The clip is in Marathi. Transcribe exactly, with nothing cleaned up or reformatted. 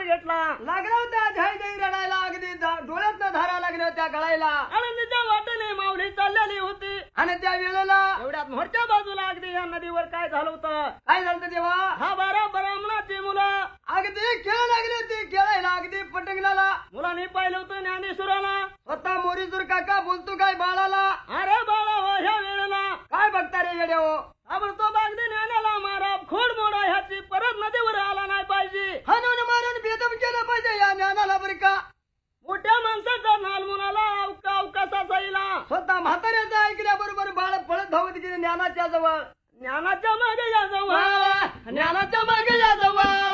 अंगावर घेतला. लागला होता झाई जाई रडायला अगदी डोळ्यातनं धारा लागल्या होत्या गळायला. आनंदीच्या वाटेने माऊली चाललेली होती. आणि त्या वेळेला एवढ्यात मोरच्या बाजूला अगदी या नदीवर काय झालं होतं. काय झालं देवा. हा बारा ब्राह्मणाची मुलं अगदी खेळ लागली होती. खेळायला अगदी पटंगणाला. मुलांनी पाहिलं होतं ज्ञानेश्वराला. स्वतः मोरीजूर काका बोलतो काय बाळाला. अरे बाळा हो ह्या वेळेला काय बघता रे येड्या हो. ताबडतोब अगदी ज्ञानाला मारा खोड मोडा ह्याची परत नदीवर आला नाही पाहिजे. हाणून मारून बेदम केलं पाहिजे या ज्ञानाला बरं का. मोठ्या माणसाचा नाल मुलाला अवका अवकासा जाईला. स्वतः म्हाताऱ्याचं ऐकल्याबरोबर बाळ पळत धावत गेले ज्ञानाच्या जवळ. ज्ञानाच्या मागे या जवळ ज्ञानाच्या मागे या जवळ.